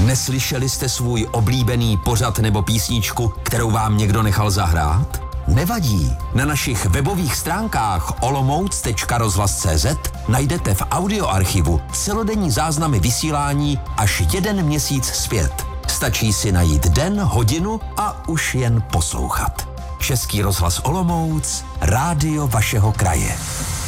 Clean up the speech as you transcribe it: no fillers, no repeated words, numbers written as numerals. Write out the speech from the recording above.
Neslyšeli jste svůj oblíbený pořad nebo písničku, kterou vám někdo nechal zahrát? Nevadí. Na našich webových stránkách olomouc.rozhlas.cz najdete v audioarchivu celodenní záznamy vysílání až 1 měsíc zpět. Stačí si najít den, hodinu a už jen poslouchat. Český rozhlas Olomouc, rádio vašeho kraje.